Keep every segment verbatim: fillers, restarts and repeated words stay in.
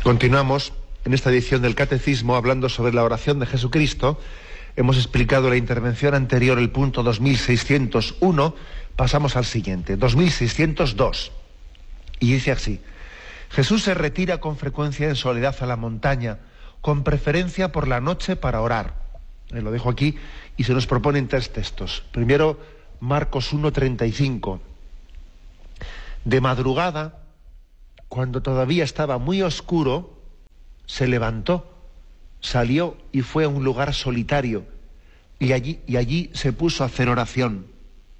Continuamos en esta edición del Catecismo hablando sobre la oración de Jesucristo. Hemos explicado la intervención anterior, el punto dos mil seiscientos uno, pasamos al siguiente, dos mil seiscientos dos. Y dice así: Jesús se retira con frecuencia en soledad a la montaña, con preferencia por la noche para orar. Eh, lo dejo aquí y se nos proponen tres textos. Primero, Marcos uno treinta y cinco. De madrugada, cuando todavía estaba muy oscuro, se levantó, salió y fue a un lugar solitario, y allí, y allí se puso a hacer oración.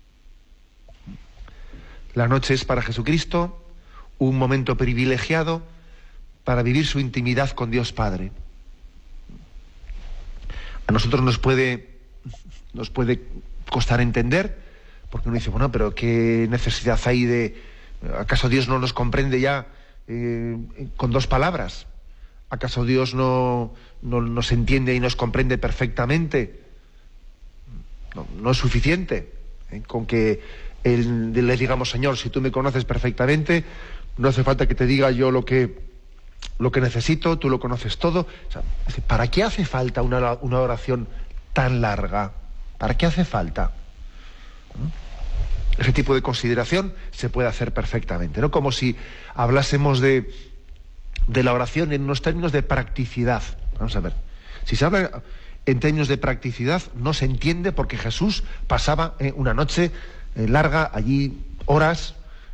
La noche es para Jesucristo un momento privilegiado para vivir su intimidad con Dios Padre. A nosotros nos puede, nos puede costar entender, porque uno dice, bueno, pero ¿qué necesidad hay de... ¿Acaso Dios no nos comprende ya eh, con dos palabras? ¿Acaso Dios no, no nos entiende y nos comprende perfectamente? No, no es suficiente ¿eh? con que él, le digamos, Señor, si tú me conoces perfectamente, no hace falta que te diga yo lo que, lo que necesito, tú lo conoces todo. O sea, ¿para qué hace falta una, una oración tan larga? ¿Para qué hace falta? ¿Mm? Ese tipo de consideración se puede hacer perfectamente, ¿no? Como si hablásemos de, de la oración en unos términos de practicidad. Vamos a ver. Si se habla en términos de practicidad, no se entiende porque Jesús pasaba eh, una noche eh, larga, allí horas,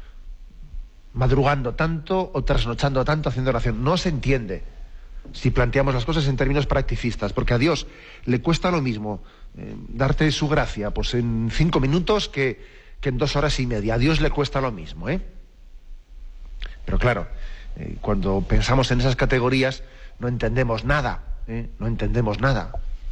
madrugando tanto o trasnochando tanto haciendo oración. No se entiende si planteamos las cosas en términos practicistas, porque a Dios le cuesta lo mismo eh, darte su gracia pues en cinco minutos que que en dos horas y media. A Dios le cuesta lo mismo, ¿eh? Pero claro, eh, cuando pensamos en esas categorías no entendemos nada, ¿eh? No entendemos nada.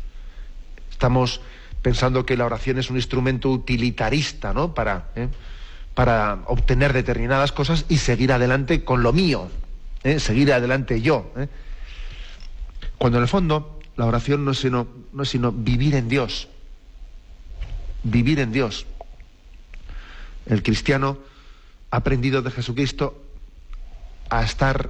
Estamos pensando que la oración es un instrumento utilitarista, ¿no? Para, ¿eh? para obtener determinadas cosas y seguir adelante con lo mío, ¿eh? Seguir adelante yo, ¿eh? Cuando en el fondo la oración no es sino, no es sino vivir en Dios. Vivir en Dios. El cristiano ha aprendido de Jesucristo a estar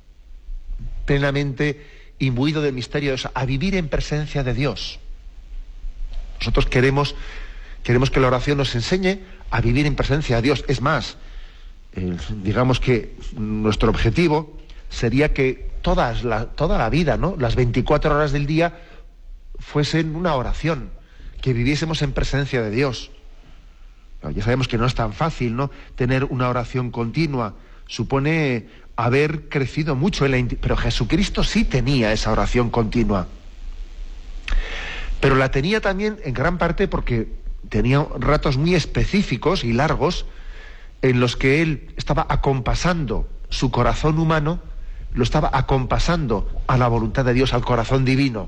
plenamente imbuido del misterio de Dios, a vivir en presencia de Dios. Nosotros queremos, queremos que la oración nos enseñe a vivir en presencia de Dios. Es más, eh, digamos que nuestro objetivo sería que todas la, toda la vida, ¿no? Las veinticuatro horas del día fuesen una oración, que viviésemos en presencia de Dios. Ya sabemos que no es tan fácil, ¿no? Tener una oración continua supone haber crecido mucho en la inti- pero Jesucristo sí tenía esa oración continua. Pero la tenía también en gran parte porque tenía ratos muy específicos y largos en los que él estaba acompasando su corazón humano, lo estaba acompasando a la voluntad de Dios, al corazón divino.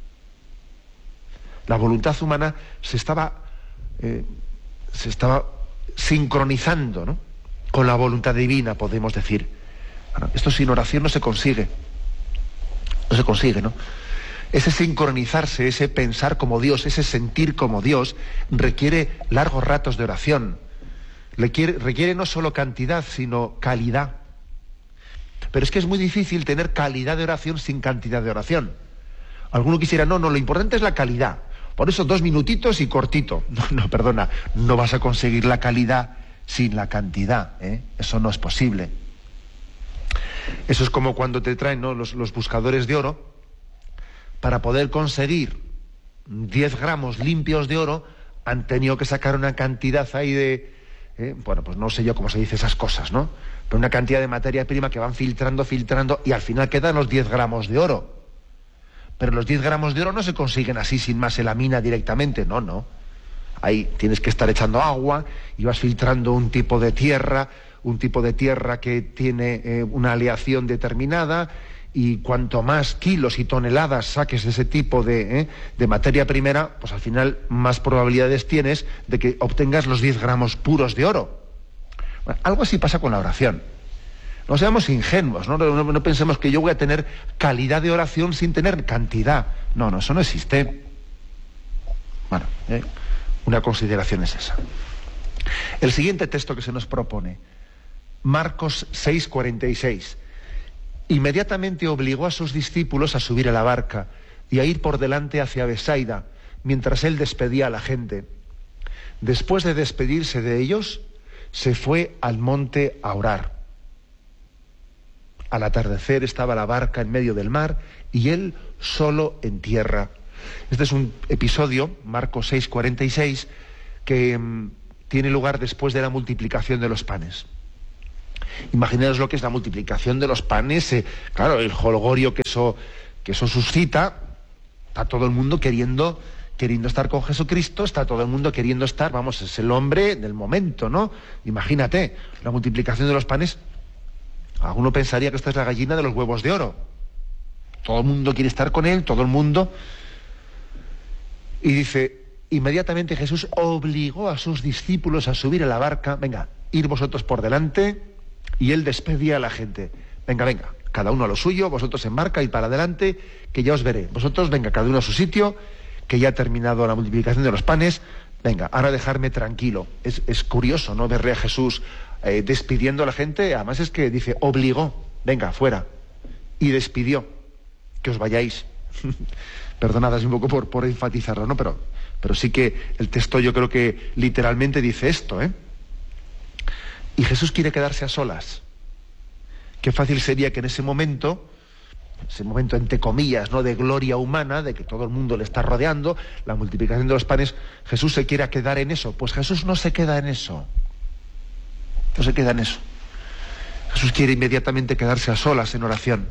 La voluntad humana se estaba eh, se estaba sincronizando, ¿no? Con la voluntad divina, podemos decir. Bueno, esto sin oración no se consigue. No se consigue, ¿no? Ese sincronizarse, ese pensar como Dios, ese sentir como Dios, requiere largos ratos de oración. Requiere, requiere no solo cantidad, sino calidad. Pero es que es muy difícil tener calidad de oración sin cantidad de oración. Alguno quisiera, no, no, lo importante es la calidad. Por eso dos minutitos y cortito. No, no, perdona, no vas a conseguir la calidad sin la cantidad, ¿eh? Eso no es posible. Eso es como cuando te traen, ¿no? los, los buscadores de oro. Para poder conseguir diez gramos limpios de oro, han tenido que sacar una cantidad ahí de... ¿eh? Bueno, pues no sé yo cómo se dice esas cosas, ¿no? Pero una cantidad de materia prima que van filtrando, filtrando, y al final quedan los diez gramos de oro. Pero los diez gramos de oro no se consiguen así sin más en la mina directamente, no, no. Ahí tienes que estar echando agua y vas filtrando un tipo de tierra, un tipo de tierra que tiene eh, una aleación determinada, y cuanto más kilos y toneladas saques de ese tipo de, eh, de materia primera, pues al final más probabilidades tienes de que obtengas los diez gramos puros de oro. Bueno, algo así pasa con la oración. No seamos ingenuos, ¿no? No, no, no pensemos que yo voy a tener calidad de oración sin tener cantidad. No, no, eso no existe. Bueno, ¿eh? Una consideración es esa. El siguiente texto que se nos propone, Marcos seis cuarenta y seis. Inmediatamente obligó a sus discípulos a subir a la barca y a ir por delante hacia Besaida, mientras él despedía a la gente. Después de despedirse de ellos, se fue al monte a orar. Al atardecer estaba la barca en medio del mar y él solo en tierra. Este es un episodio, Marcos seis, cuarenta y seis, que mmm, tiene lugar después de la multiplicación de los panes. Imaginaos lo que es la multiplicación de los panes, eh, claro, el jolgorio que eso, que eso suscita. Está todo el mundo queriendo, queriendo estar con Jesucristo, está todo el mundo queriendo estar, vamos, es el hombre del momento, ¿no? Imagínate, la multiplicación de los panes, alguno pensaría que esta es la gallina de los huevos de oro. Todo el mundo quiere estar con él, todo el mundo. Y dice, inmediatamente Jesús obligó a sus discípulos a subir a la barca, venga, ir vosotros por delante, y él despedía a la gente. Venga, venga, cada uno a lo suyo, vosotros en barca, id para adelante, que ya os veré. Vosotros, venga, cada uno a su sitio, que ya ha terminado la multiplicación de los panes, venga, ahora dejarme tranquilo. Es, es curioso, ¿no?, verle a Jesús eh, despidiendo a la gente. Además es que dice, obligó, venga, fuera, y despidió, que os vayáis. Perdonad así un poco por, por enfatizarlo, ¿no? Pero, pero sí que el texto yo creo que literalmente dice esto, ¿eh? Y Jesús quiere quedarse a solas. Qué fácil sería que en ese momento, ese momento entre comillas, ¿no?, de gloria humana, de que todo el mundo le está rodeando, la multiplicación de los panes, Jesús se quiera quedar en eso. Pues Jesús no se queda en eso. No se queda en eso. Jesús quiere inmediatamente quedarse a solas en oración.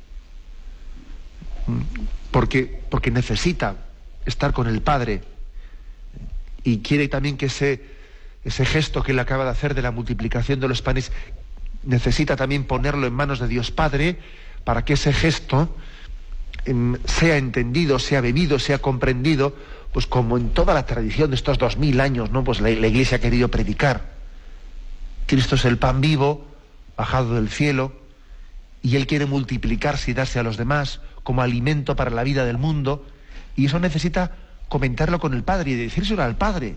Porque, porque necesita estar con el Padre. Y quiere también que ese, ese gesto que él acaba de hacer de la multiplicación de los panes, necesita también ponerlo en manos de Dios Padre, para que ese gesto eh, sea entendido, sea bebido, sea comprendido, pues como en toda la tradición de estos dos mil años, ¿no?, pues la, la Iglesia ha querido predicar. Cristo es el pan vivo, bajado del cielo, y Él quiere multiplicarse y darse a los demás como alimento para la vida del mundo, y eso necesita comentarlo con el Padre y decírselo al Padre.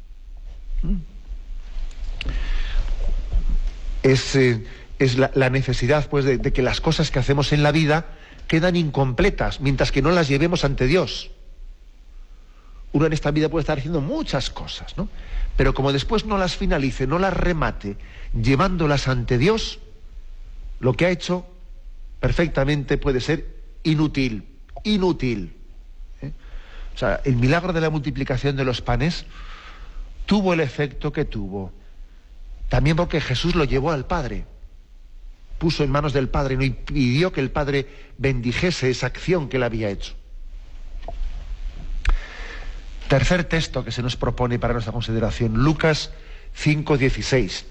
Es, eh, es la, la necesidad, pues, de, de que las cosas que hacemos en la vida quedan incompletas mientras que no las llevemos ante Dios. Uno en esta vida puede estar haciendo muchas cosas, ¿no?, pero como después no las finalice, no las remate llevándolas ante Dios, lo que ha hecho perfectamente puede ser inútil, inútil. ¿eh? O sea, el milagro de la multiplicación de los panes tuvo el efecto que tuvo, también porque Jesús lo llevó al Padre, puso en manos del Padre, ¿no?, y pidió que el Padre bendijese esa acción que él había hecho. Tercer texto que se nos propone para nuestra consideración, Lucas cinco, dieciséis.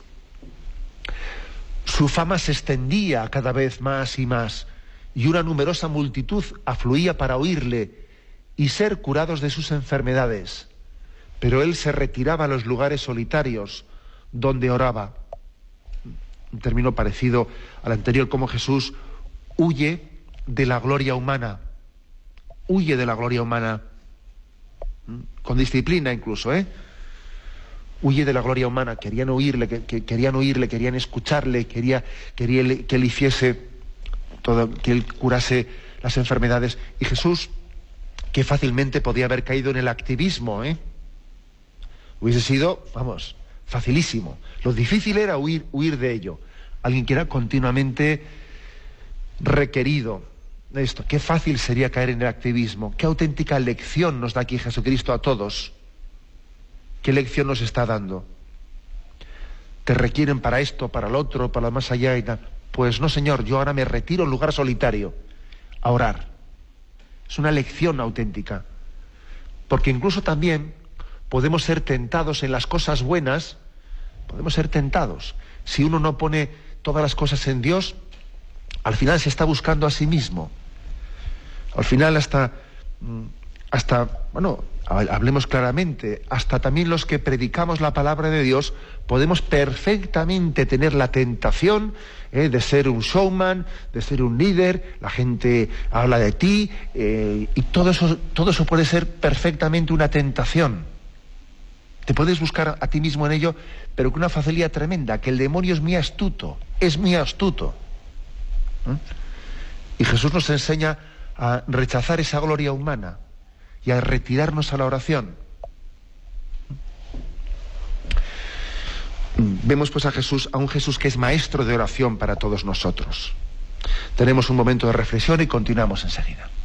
Su fama se extendía cada vez más y más, y una numerosa multitud afluía para oírle y ser curados de sus enfermedades. Pero él se retiraba a los lugares solitarios donde oraba. Un término parecido al anterior, como Jesús huye de la gloria humana. Huye de la gloria humana. Con disciplina incluso, ¿eh? Huye de la gloria humana. Querían oírle, que, que, querían oírle, querían escucharle, quería, quería que él hiciese todo, que él curase las enfermedades. Y Jesús, que fácilmente podía haber caído en el activismo, ¿eh? Hubiese sido, vamos, facilísimo. Lo difícil era huir, huir de ello. Alguien que era continuamente requerido de esto. Qué fácil sería caer en el activismo. Qué auténtica lección nos da aquí Jesucristo a todos. ¿Qué lección nos está dando? ¿Te requieren para esto, para lo otro, para lo más allá y tal? Pues no, Señor, yo ahora me retiro a un lugar solitario a orar. Es una lección auténtica. Porque incluso también podemos ser tentados en las cosas buenas, podemos ser tentados. Si uno no pone todas las cosas en Dios, al final se está buscando a sí mismo. Al final hasta, hasta, bueno, hablemos claramente, hasta también los que predicamos la palabra de Dios podemos perfectamente tener la tentación eh, de ser un showman, de ser un líder. La gente habla de ti eh, y todo eso, todo eso puede ser perfectamente una tentación. Te puedes buscar a ti mismo en ello, pero con una facilidad tremenda, que el demonio es muy astuto, es muy astuto. ¿Eh? Y Jesús nos enseña a rechazar esa gloria humana y a retirarnos a la oración. Vemos pues a Jesús, a un Jesús que es maestro de oración para todos nosotros. Tenemos un momento de reflexión y continuamos enseguida.